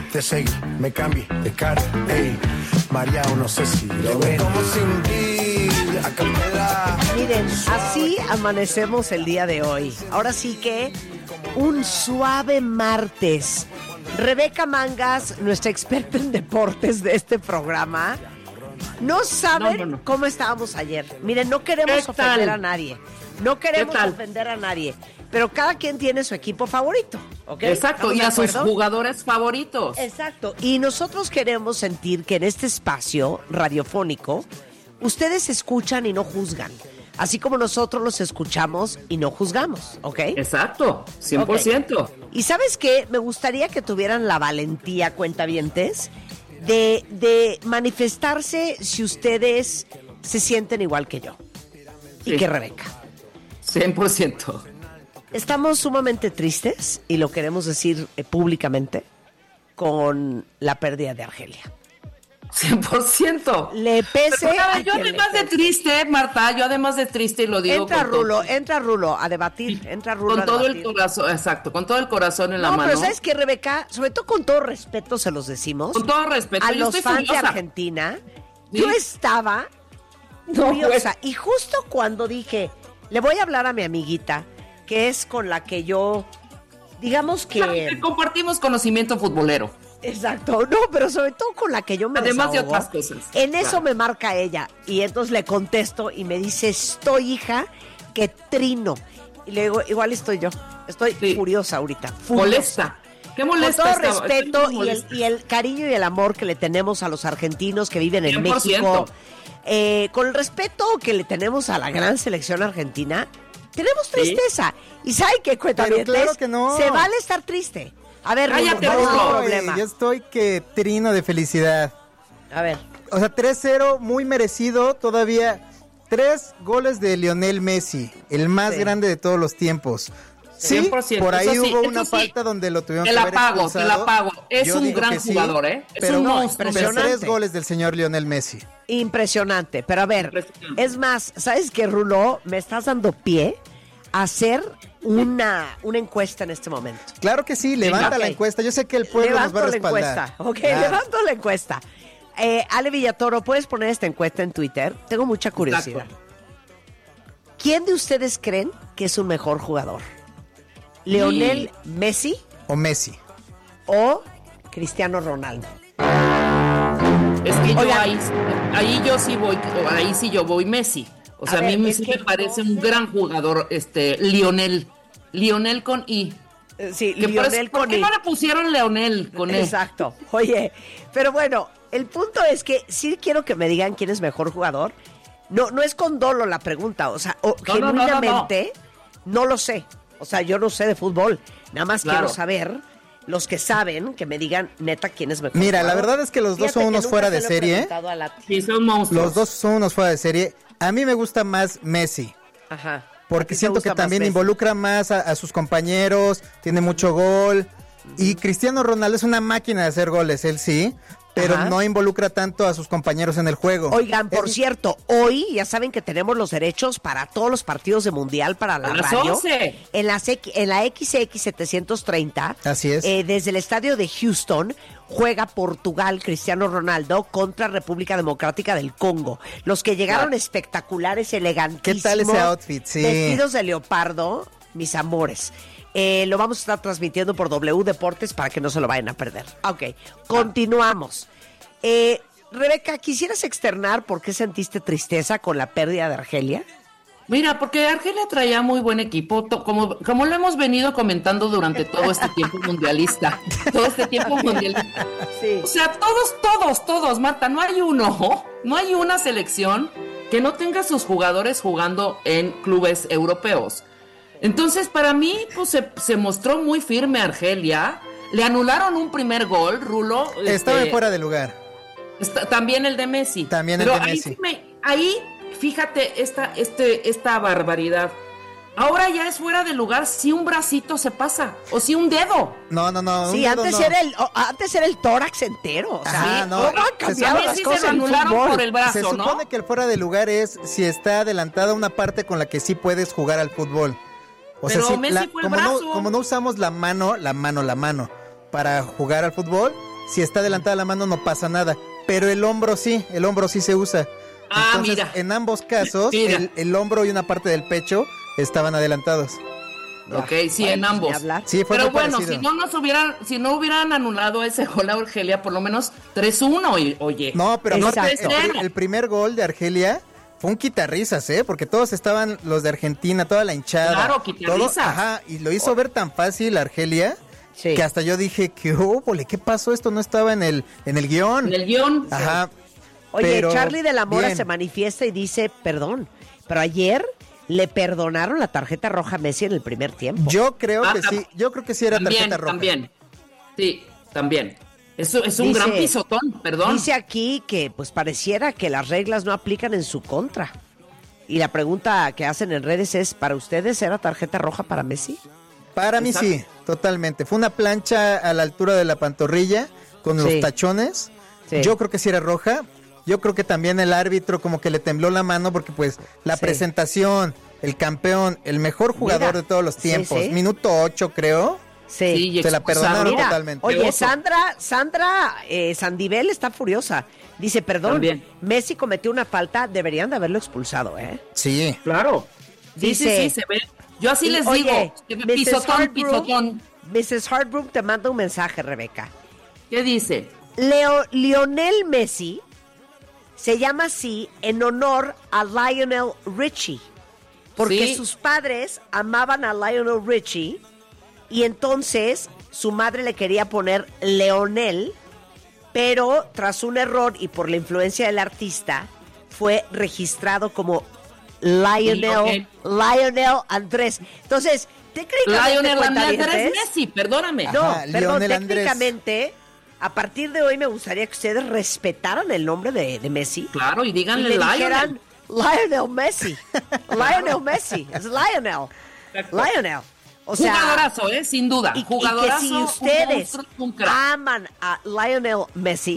te seguí, me cambié de cara, ey. María, no sé si lo ven. Como sin ti, a capela. Miren, así amanecemos el día de hoy. Ahora sí que un suave martes. Rebeca Mangas, nuestra experta en deportes de este programa, no saben cómo estábamos ayer. Miren, no queremos ofender a nadie. No queremos ofender a nadie. Pero cada quien tiene su equipo favorito, ¿ok? Exacto, y a sus jugadores favoritos. Exacto, y nosotros queremos sentir que en este espacio radiofónico ustedes escuchan y no juzgan, así como nosotros los escuchamos y no juzgamos, ¿ok? Exacto, 100%. Okay. Y ¿sabes qué? Me gustaría que tuvieran la valentía, cuentavientes, de manifestarse si ustedes se sienten igual que yo y que Rebeca. 100%. Estamos sumamente tristes, y lo queremos decir públicamente, con la pérdida de Argelia. 100%. Le pese. Pero, yo además de triste, Marta, y lo digo. Entra Rulo a debatir. Entra Rulo con a todo debatir. El corazón, exacto, con todo el corazón en la mano. No, pero ¿sabes qué, Rebeca? Sobre todo con todo respeto se los decimos. Con todo respeto. A yo los estoy fans furiosa. de Argentina. ¿Sí? Yo estaba furiosa. Y justo cuando dije, le voy a hablar a mi amiguita, que es con la que yo, digamos que compartimos conocimiento futbolero. Exacto, no, pero sobre todo con la que yo me además desahogo, de otras cosas. En eso me marca ella, y entonces le contesto y me dice, estoy, hija, que trino. Y le digo, igual estoy yo, estoy furiosa ahorita. Molesta. ¿Qué molesta? Con todo respeto y el cariño y el amor que le tenemos a los argentinos que viven en 100%. México, con el respeto que le tenemos a la gran selección argentina, tenemos tristeza. ¿Y sabe qué, cuentavientes? Claro que no. Se vale estar triste. A ver, cállate, ¿cuál es tu Rulo. problema? Yo estoy que trino de felicidad. A ver. O sea, 3-0, muy merecido. Todavía 3 goles de Lionel Messi, el más grande de todos los tiempos. Sí, 100%. por ahí Eso hubo sí, una falta donde lo tuvieron te que haber expulsado. Te la pago. Es Yo un digo gran que sí, jugador, ¿eh? Es pero un no, monstruo. Impresionante. 3 goles del señor Lionel Messi. Impresionante. Pero a ver, es más, ¿sabes qué, Rulo? Me estás dando pie a hacer una encuesta en este momento. Claro que sí, levanta la encuesta. Yo sé que el pueblo nos va a respaldar. Levanto la encuesta. Ale Villatoro, ¿puedes poner esta encuesta en Twitter? Tengo mucha curiosidad. Exacto. ¿Quién de ustedes creen que es un mejor jugador? ¿Lionel Messi O Messi. o Cristiano Ronaldo? Es que yo Oigan. ahí yo sí voy, ahí sí yo voy Messi. O sea, a mí ver, sí me parece un gran jugador, Lionel con I. Sí, Lionel con I. ¿Por qué no le pusieron Leonel con E? Exacto. Oye, pero bueno, el punto es que sí quiero que me digan quién es mejor jugador. No es con dolo la pregunta, o sea, genuinamente no lo sé. O sea, yo no sé de fútbol. Nada más quiero saber, los que saben, que me digan neta quién es mejor. Mira, jugador. la verdad es que los dos son unos fuera de serie. Sí, son monstruos. Los dos son unos fuera de serie. A mí me gusta más Messi. Ajá. Porque siento que también involucra más a sus compañeros, tiene mucho gol. Y Cristiano Ronaldo es una máquina de hacer goles, él sí, pero no involucra tanto a sus compañeros en el juego. Oigan, por cierto, hoy ya saben que tenemos los derechos para todos los partidos de Mundial para la radio. 11. En la XX 730. Así es. Desde el estadio de Houston juega Portugal, Cristiano Ronaldo, contra República Democrática del Congo. Los que llegaron espectaculares, elegantísimos. ¿Qué tal ese outfit? Sí. Vestidos de leopardo, mis amores. Lo vamos a estar transmitiendo por W Deportes para que no se lo vayan a perder. Ok, continuamos. Rebeca, ¿quisieras externar por qué sentiste tristeza con la pérdida de Argelia? Mira, porque Argelia traía muy buen equipo, como lo hemos venido comentando durante todo este tiempo mundialista. Sí. O sea, todos, Marta, no hay una selección que no tenga sus jugadores jugando en clubes europeos. Entonces, para mí, pues se mostró muy firme Argelia. Le anularon un primer gol, Rulo. Estaba fuera de lugar. También el de Messi. También el de Messi. Ahí, fíjate, esta barbaridad. Ahora ya es fuera de lugar si un bracito se pasa o si un dedo. No. Sí, antes era el tórax entero. O sea, no. ¿cómo han cambiado las cosas se anularon por el brazo, se supone que el fuera de lugar es si está adelantada una parte con la que sí puedes jugar al fútbol. O pero Messi fue el brazo. Como no usamos la mano para jugar al fútbol, si está adelantada la mano no pasa nada, pero el hombro sí se usa. Entonces, mira. en ambos casos, el hombro y una parte del pecho estaban adelantados. Ok, sí, en ambos. Sí, fue pero muy bueno, parecido. si no hubieran anulado ese gol a Argelia, por lo menos 3-1, oye. No, pero Exacto. el primer gol de Argelia fue un quitarrisas, porque todos estaban, los de Argentina, toda la hinchada. Claro, quitarrisas. Y lo hizo ver tan fácil Argelia, que hasta yo dije, ¿qué pasó? Esto no estaba en el guión. En el guión. Ajá. Oye, pero, Charlie de la Mora bien. se manifiesta y dice, perdón, pero ayer le perdonaron la tarjeta roja a Messi en el primer tiempo. Yo creo que sí era tarjeta roja. También, sí, también. Eso es un gran pisotón, perdón. Dice aquí que pues pareciera que las reglas no aplican en su contra. Y la pregunta que hacen en redes es, ¿para ustedes era tarjeta roja para Messi? Para mí sí, totalmente. Fue una plancha a la altura de la pantorrilla con los tachones. Sí. Yo creo que sí era roja. Yo creo que también el árbitro como que le tembló la mano porque pues la presentación, el campeón, el mejor jugador de todos los tiempos, minuto 8 creo. Sí, se la perdonaron totalmente. Oye, Sandra Sandivel está furiosa. Dice, perdón, también. Messi cometió una falta, deberían de haberlo expulsado, ¿eh? Sí. Claro. Dice, sí, se ve. Yo así les digo, pisotón. Mrs. Hartbrook te manda un mensaje, Rebeca. ¿Qué dice? Lionel Messi se llama así en honor a Lionel Richie, porque sus padres amaban a Lionel Richie y entonces su madre le quería poner Leonel, pero tras un error y por la influencia del artista fue registrado como Lionel Andrés. Entonces, técnicamente Lionel Andrés Messi, perdóname. No, perdón, técnicamente a partir de hoy me gustaría que ustedes respetaran el nombre de Messi. Claro, y díganle le dijeran Lionel Messi. Lionel Messi. Es Lionel. Lionel. O sea, jugadorazo, sin duda. Y Jugadorazo. que si ustedes aman a Lionel Messi,